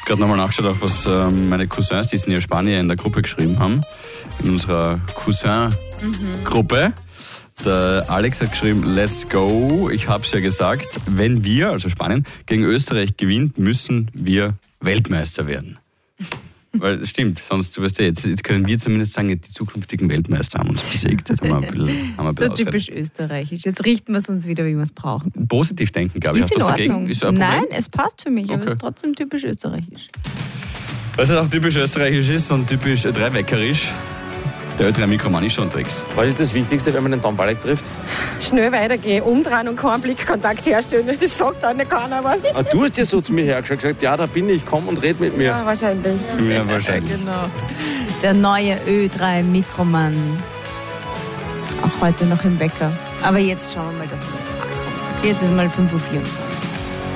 gerade nochmal nachgeschaut, auch was meine Cousins, die sind ja Spanier, in der Gruppe geschrieben haben. In unserer Cousin-Gruppe. Der Alex hat geschrieben, let's go. Ich hab's ja gesagt, wenn wir, also Spanien, gegen Österreich gewinnt, müssen wir Weltmeister werden. Weil das stimmt, sonst, du weißt ja, jetzt können wir zumindest sagen, die zukünftigen Weltmeister haben uns besiegt. Das haben wir ein bisschen so typisch österreichisch. Jetzt richten wir es uns wieder, wie wir es brauchen. Positiv denken, glaube ich. Ist in Ordnung. Ist ein Problem? Nein, es passt für mich, Okay. aber es ist trotzdem typisch österreichisch. Was auch typisch österreichisch ist und typisch dreiweckerisch, der Ö3 Mikroman ist schon unterwegs. Was ist das Wichtigste, wenn man den Tombalek trifft? Schnell weitergehen, umdrehen und keinen Blickkontakt herstellen. Das sagt auch nicht keiner was. Ah, du hast ja so zu mir hergeschaut, gesagt, ja, da bin ich, komm und red mit mir. Ja, wahrscheinlich. Ja, wahrscheinlich. Genau. Der neue Ö3 Mikroman. Auch heute noch im Wecker. Aber jetzt schauen wir mal, dass wir mit Tag kommen. Okay, jetzt ist mal 5:24 Uhr.